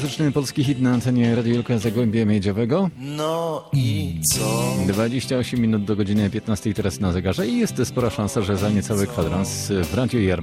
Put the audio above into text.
Klasyczny polski hit na antenie Radio Wielka Zagłębia Miedziowego. No i co? 28 minut do godziny 15 teraz na zegarze i jest spora szansa, że za niecały kwadrans w Radiu Jarmark